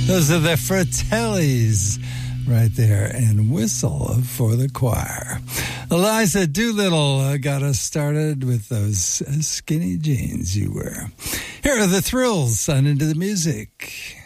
Those are the Fratellis right there, and Whistle for the Choir. Eliza Doolittle got us started with those skinny jeans you wear. Here are the Thrills on Into the Music.